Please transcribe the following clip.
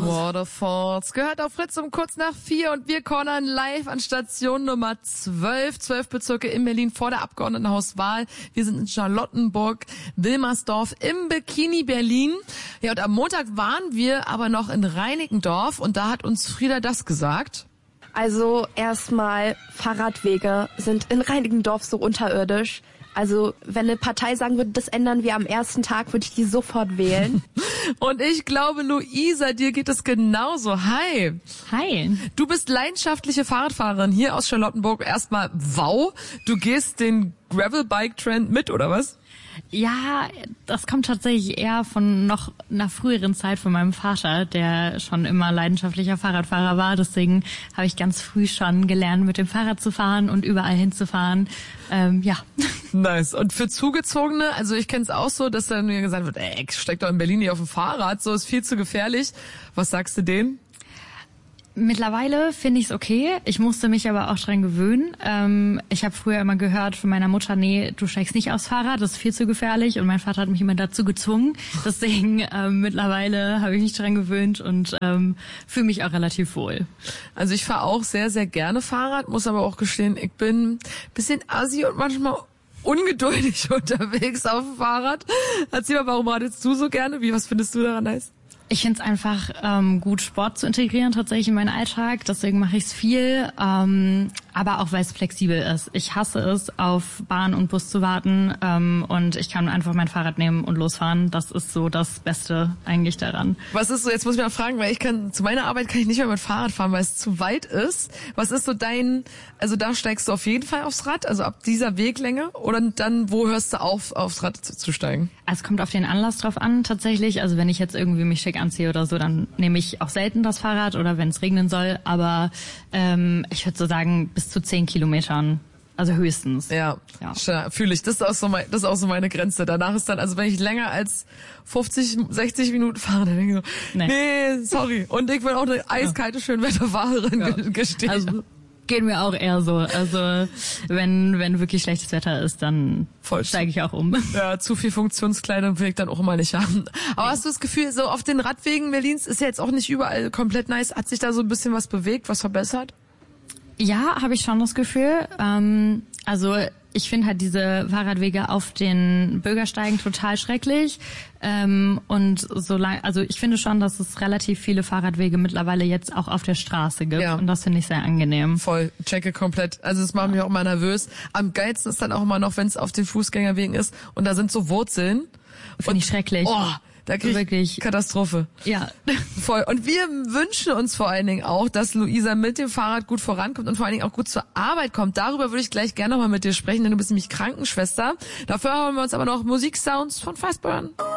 Waterfalls gehört auf Fritz um kurz nach 4 und wir cornern live an Station Nummer 12. 12 Bezirke in Berlin vor der Abgeordnetenhauswahl. Wir sind in Charlottenburg, Wilmersdorf im Bikini Berlin. Ja, und am Montag waren wir aber noch in Reinickendorf und da hat uns Frieda das gesagt. Also erstmal, Fahrradwege sind in Reinickendorf so unterirdisch. Also wenn eine Partei sagen würde, das ändern wir am ersten Tag, würde ich die sofort wählen. Und ich glaube, Luisa, dir geht es genauso. Hi. Hi. Du bist leidenschaftliche Fahrradfahrerin hier aus Charlottenburg. Erstmal, wow, du gehst den Gravelbike-Trend mit, oder was? Ja, das kommt tatsächlich eher von noch einer früheren Zeit von meinem Vater, der schon immer leidenschaftlicher Fahrradfahrer war. Deswegen habe ich ganz früh schon gelernt, mit dem Fahrrad zu fahren und überall hinzufahren. Ja. Nice. Und für Zugezogene, also ich kenne es auch so, dass dann mir gesagt wird, steig doch in Berlin nicht auf dem Fahrrad, so ist viel zu gefährlich. Was sagst du denen? Mittlerweile finde ich es okay. Ich musste mich aber auch dran gewöhnen. Ich habe früher immer gehört von meiner Mutter, nee, du steigst nicht aufs Fahrrad, das ist viel zu gefährlich. Und mein Vater hat mich immer dazu gezwungen. Deswegen mittlerweile habe ich mich dran gewöhnt und fühle mich auch relativ wohl. Also ich fahre auch sehr, sehr gerne Fahrrad, muss aber auch gestehen, ich bin ein bisschen assi und manchmal ungeduldig unterwegs auf dem Fahrrad. Erzähl mal, warum radest du so gerne? Was findest du daran nice? Ich finde es einfach gut, Sport zu integrieren tatsächlich in meinen Alltag. Deswegen mache ich es viel, aber auch, weil es flexibel ist. Ich hasse es, auf Bahn und Bus zu warten und ich kann einfach mein Fahrrad nehmen und losfahren. Das ist so das Beste eigentlich daran. Was ist so, jetzt muss ich mal fragen, weil zu meiner Arbeit kann ich nicht mehr mit Fahrrad fahren, weil es zu weit ist. Was ist so also da steigst du auf jeden Fall aufs Rad, also ab dieser Weglänge, oder dann, wo hörst du auf, aufs Rad zu steigen? Es kommt auf den Anlass drauf an, tatsächlich. Also wenn ich jetzt irgendwie mich schick anziehe oder so, dann nehme ich auch selten das Fahrrad oder wenn es regnen soll. Aber ich würde so sagen, bis zu 10 Kilometern. Also höchstens. Ja. Fühle ich. Das ist auch so meine Grenze. Danach ist dann, also wenn ich länger als 50, 60 Minuten fahre, dann denke ich so, nee, sorry. Und ich bin auch eine eiskalte Schönwetterfahrerin, gestehe. Also geht mir auch eher so. Also wenn wirklich schlechtes Wetter ist, dann steige ich auch um. Ja, zu viel Funktionskleidung will ich dann auch immer nicht haben. Aber hast du das Gefühl, so auf den Radwegen Berlins ist ja jetzt auch nicht überall komplett nice. Hat sich da so ein bisschen was bewegt, was verbessert? Ja, habe ich schon das Gefühl. Also ich finde halt diese Fahrradwege auf den Bürgersteigen total schrecklich. Und also ich finde schon, dass es relativ viele Fahrradwege mittlerweile jetzt auch auf der Straße gibt. Ja. Und das finde ich sehr angenehm. Voll, checke komplett. Also das macht mich auch mal nervös. Am geilsten ist dann auch immer noch, wenn es auf den Fußgängerwegen ist und da sind so Wurzeln. Finde ich schrecklich. Oh, da krieg ich wirklich Katastrophe. Ja. Voll. Und wir wünschen uns vor allen Dingen auch, dass Luisa mit dem Fahrrad gut vorankommt und vor allen Dingen auch gut zur Arbeit kommt. Darüber würde ich gleich gerne nochmal mit dir sprechen, denn du bist nämlich Krankenschwester. Dafür haben wir uns aber noch Musiksounds von Fastburn.